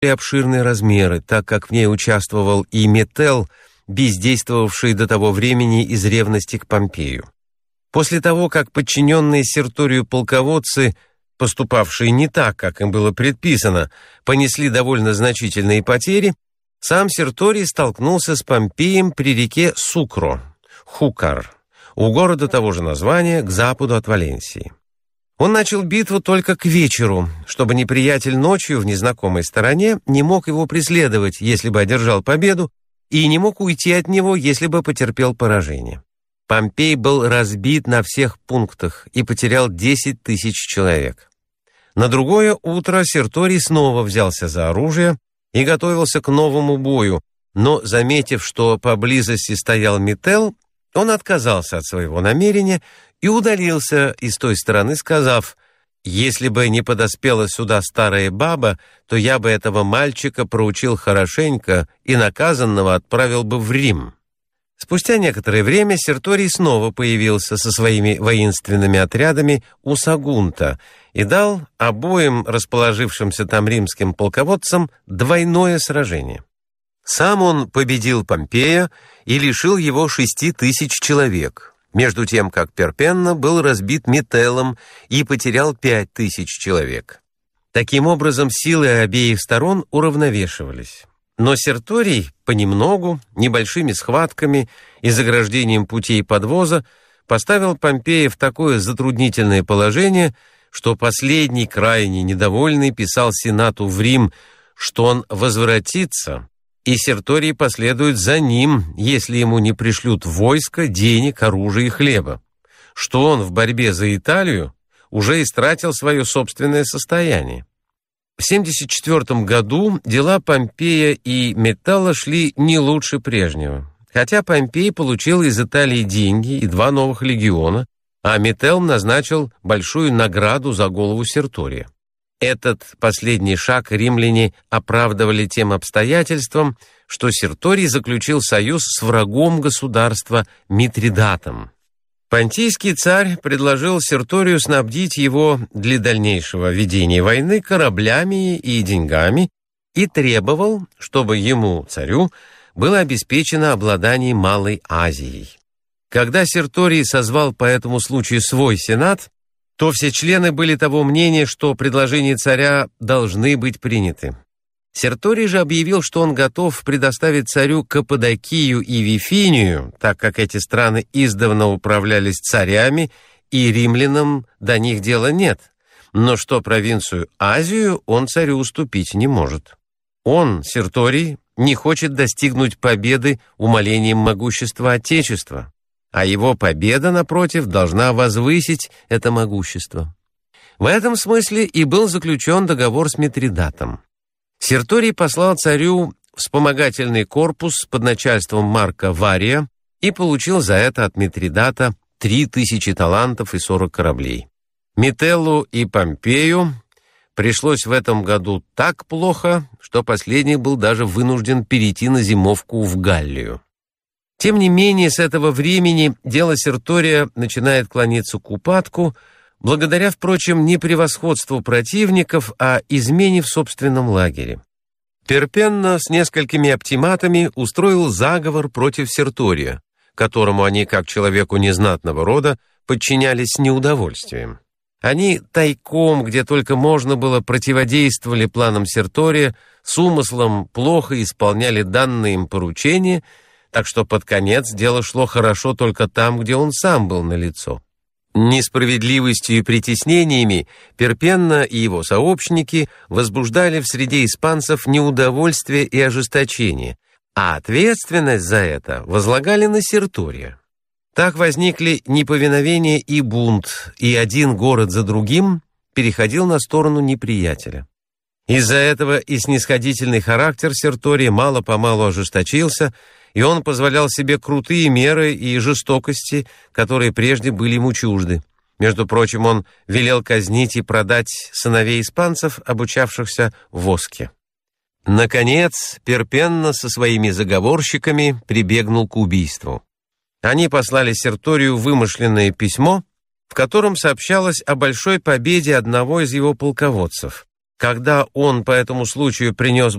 и обширные размеры, так как в ней участвовал и Метелл, бездействовавший до того времени из ревности к Помпею. После того, как подчиненные Серторию полководцы, поступавшие не так, как им было предписано, понесли довольно значительные потери, сам Серторий столкнулся с Помпеем при реке Сукро, Хукар, у города того же названия, к западу от Валенсии. Он начал битву только к вечеру, чтобы неприятель ночью в незнакомой стороне не мог его преследовать, если бы одержал победу, и не мог уйти от него, если бы потерпел поражение. Помпей был разбит на всех пунктах и потерял 10 тысяч человек. На другое утро Серторий снова взялся за оружие и готовился к новому бою, но, заметив, что поблизости стоял Метелл, он отказался от своего намерения и удалился из той стороны, сказав: «Если бы не подоспела сюда старая баба, то я бы этого мальчика проучил хорошенько и наказанного отправил бы в Рим». Спустя некоторое время Серторий снова появился со своими воинственными отрядами у Сагунта и дал обоим расположившимся там римским полководцам двойное сражение. Сам он победил Помпея и лишил его 6 тысяч человек, между тем как Перпенна был разбит Метеллом и потерял 5 тысяч человек. Таким образом, силы обеих сторон уравновешивались. Но Серторий понемногу, небольшими схватками и заграждением путей подвоза поставил Помпея в такое затруднительное положение, что последний, крайне недовольный, писал Сенату в Рим, что он возвратится, и Серторий последует за ним, если ему не пришлют войско, денег, оружия и хлеба, что он в борьбе за Италию уже истратил свое собственное состояние. В 74 году дела Помпея и Метелла шли не лучше прежнего, хотя Помпей получил из Италии деньги и 2 новых легиона, а Метелл назначил большую награду за голову Сертория. Этот последний шаг римляне оправдывали тем обстоятельством, что Серторий заключил союз с врагом государства Митридатом. Понтийский царь предложил Серторию снабдить его для дальнейшего ведения войны кораблями и деньгами и требовал, чтобы ему, царю, было обеспечено обладание Малой Азией. Когда Серторий созвал по этому случаю свой сенат, то все члены были того мнения, что предложения царя должны быть приняты. Серторий же объявил, что он готов предоставить царю Каппадокию и Вифинию, так как эти страны издавна управлялись царями, и римлянам до них дела нет, но что провинцию Азию он царю уступить не может. Он, Серторий, не хочет достигнуть победы умалением могущества Отечества, а его победа, напротив, должна возвысить это могущество. В этом смысле и был заключен договор с Митридатом. Серторий послал царю вспомогательный корпус под начальством Марка Вария и получил за это от Митридата 3000 талантов и 40 кораблей. Метеллу и Помпею пришлось в этом году так плохо, что последний был даже вынужден перейти на зимовку в Галлию. Тем не менее, с этого времени дело Сертория начинает клониться к упадку, благодаря, впрочем, не превосходству противников, а измене в собственном лагере. Перпенна с несколькими оптиматами устроил заговор против Сертория, которому они, как человеку незнатного рода, подчинялись с неудовольствием. Они тайком, где только можно было, противодействовали планам Сертория, с умыслом плохо исполняли данные им поручения, так что под конец дело шло хорошо только там, где он сам был налицо. Несправедливостью и притеснениями Перпенна и его сообщники возбуждали в среде испанцев неудовольствие и ожесточение, а ответственность за это возлагали на Сертория. Так возникли неповиновение и бунт, и один город за другим переходил на сторону неприятеля. Из-за этого и снисходительный характер Сертория мало-помалу ожесточился, и он позволял себе крутые меры и жестокости, которые прежде были ему чужды. Между прочим, он велел казнить и продать сыновей испанцев, обучавшихся воске. Наконец, Перпенна со своими заговорщиками прибегнул к убийству. Они послали Серторию вымышленное письмо, в котором сообщалось о большой победе одного из его полководцев, Когда он по этому случаю принес